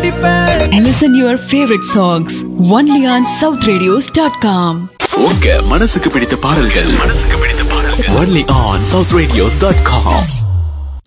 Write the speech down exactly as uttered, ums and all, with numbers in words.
அடிப்பேன். Listen your favorite songs only on south radios dot com. உங்க மனசுக்கு பிடித்த பாடல்கள் only on south radios dot com.